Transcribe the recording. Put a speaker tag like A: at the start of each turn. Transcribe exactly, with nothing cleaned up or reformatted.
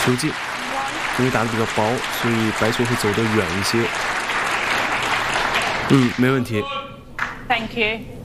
A: 收紧，因为打的比较薄，所以掰出会走得远一些。嗯，没问题。
B: Thank you.